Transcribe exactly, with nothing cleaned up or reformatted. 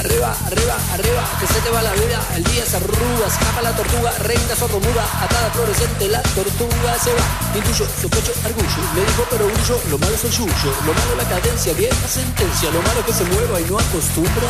Arriba, arriba, arriba, que se te va la vida. El día se arruga, se escapa la tortuga, reina sordomuda, atada fluorescente, la tortuga se va. Intuyo, sospecho, argullo, le dijo pero brillo, lo malo es el yuyo, lo malo la cadencia, vieja sentencia, lo malo es que se mueva y no acostumbra